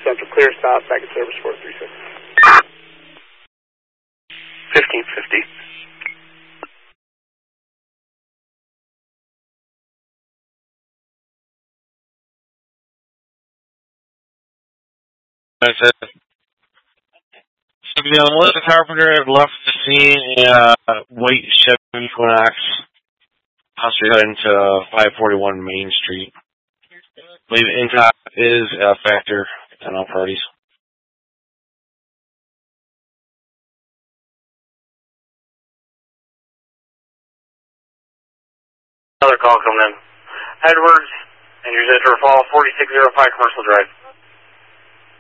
Central clear stop, back at service 436. 1550. I said, Melissa Carpenter had left the scene in white Chevy Equinox, possibly heading to 541 Main Street. I believe Intop is a factor in all parties. Another call coming in. Edwards, and you're at fall 4605 Commercial Drive.